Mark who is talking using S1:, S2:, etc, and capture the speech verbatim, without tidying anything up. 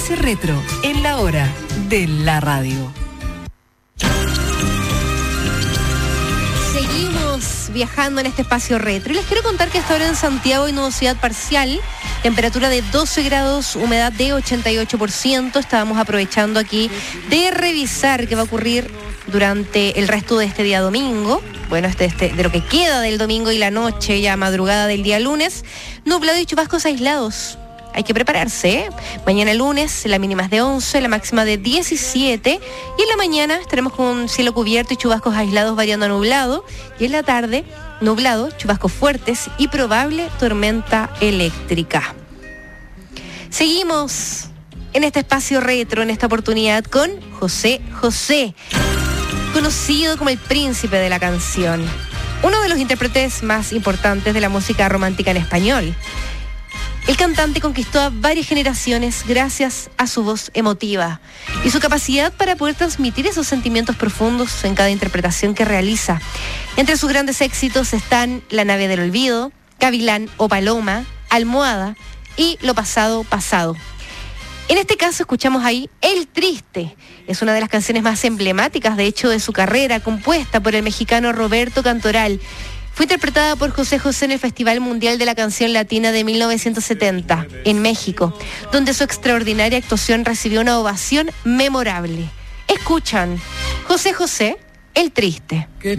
S1: Espacio Retro en la hora de la radio.
S2: Seguimos viajando en este espacio retro y les quiero contar que hasta ahora en Santiago hay nubosidad parcial, temperatura de doce grados, humedad de ochenta y ocho por ciento. Estábamos aprovechando aquí de revisar qué va a ocurrir durante el resto de este día domingo. Bueno, este, este, de lo que queda del domingo y la noche, ya madrugada del día lunes, nublado y chubascos aislados. Hay que prepararse, ¿eh? Mañana lunes, la mínima es de once, la máxima de diecisiete. Y en la mañana estaremos con cielo cubierto y chubascos aislados variando a nublado. Y en la tarde, nublado, chubascos fuertes y probable tormenta eléctrica. Seguimos en este espacio retro, en esta oportunidad, con José José, conocido como el príncipe de la canción. Uno de los intérpretes más importantes de la música romántica en español. El cantante conquistó a varias generaciones gracias a su voz emotiva y su capacidad para poder transmitir esos sentimientos profundos en cada interpretación que realiza. Entre sus grandes éxitos están La nave del olvido, Gavilán o Paloma, Almohada y Lo pasado, pasado. En este caso escuchamos ahí El Triste. Es una de las canciones más emblemáticas, de hecho, de su carrera, compuesta por el mexicano Roberto Cantoral. Fue interpretada por José José en el Festival Mundial de la Canción Latina de mil novecientos setenta, en México, donde su extraordinaria actuación recibió una ovación memorable. Escuchan José José, El Triste.